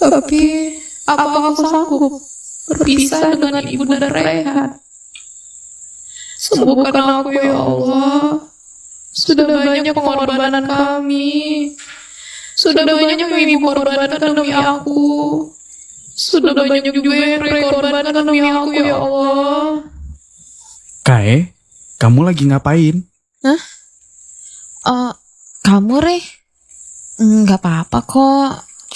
Tapi, apa aku sanggup berpisah dengan ibu dan Rehan? Sembuhkan aku ya Allah. Sudah banyak pengorbanan kami. Sudah banyak yang ibu korbankan demi aku. Sudah banyak juga yang korbankan demi aku ya Allah. Kae, kamu lagi ngapain? Hah? Kamu, Re? Nggak apa-apa kok.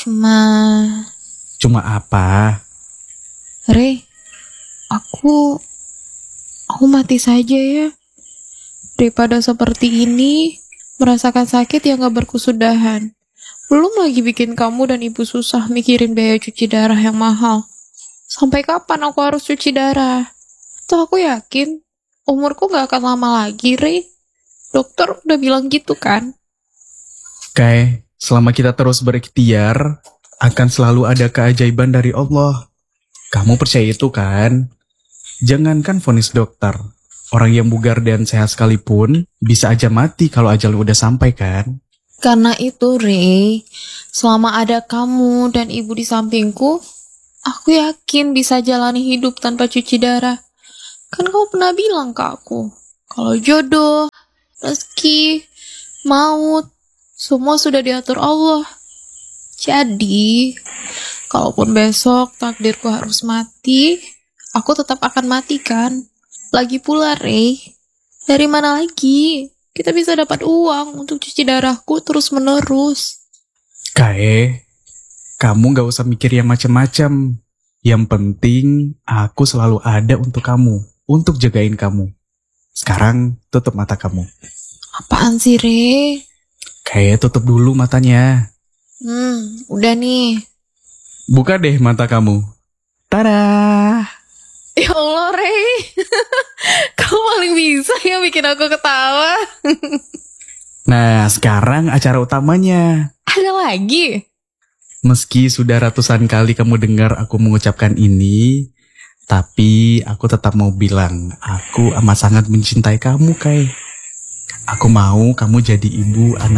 Cuma apa? Re, aku mati saja ya. Daripada seperti ini, merasakan sakit yang gak berkesudahan. Belum lagi bikin kamu dan ibu susah mikirin biaya cuci darah yang mahal. Sampai kapan aku harus cuci darah? Tuh aku yakin, umurku gak akan lama lagi, Re. Dokter udah bilang gitu kan? Kae, selama kita terus berikhtiar, akan selalu ada keajaiban dari Allah. Kamu percaya itu kan? Jangankan vonis dokter, orang yang bugar dan sehat sekalipun bisa aja mati kalau ajal udah sampai kan? Karena itu, Re, selama ada kamu dan ibu di sampingku, aku yakin bisa jalani hidup tanpa cuci darah. Kan kamu pernah bilang ke aku, kalau jodoh, rezeki, maut, semua sudah diatur Allah. Jadi, kalaupun besok takdirku harus mati, aku tetap akan mati kan? Lagi pula, Re, dari mana lagi kita bisa dapat uang untuk cuci darahku terus-menerus? Kae, kamu gak usah mikir yang macam-macam. Yang penting, aku selalu ada untuk kamu, untuk jagain kamu. Sekarang, tutup mata kamu. Apaan sih, Re? Kae, tutup dulu matanya. Udah nih. Buka deh mata kamu. Tada! Ya Allah, Re. Kamu paling bisa ya bikin aku ketawa. Nah, sekarang acara utamanya. Ada lagi? Meski sudah ratusan kali kamu dengar aku mengucapkan ini, tapi aku tetap mau bilang, aku amat sangat mencintai kamu, Kai. Aku mau kamu jadi ibu anak